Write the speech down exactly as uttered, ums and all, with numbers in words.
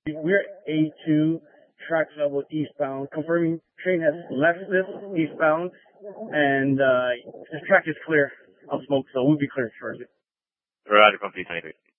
We're A two, track level eastbound, confirming train has left this eastbound, and uh, the track is clear of smoke, so we'll be clear shortly. Roger, complete twenty-three.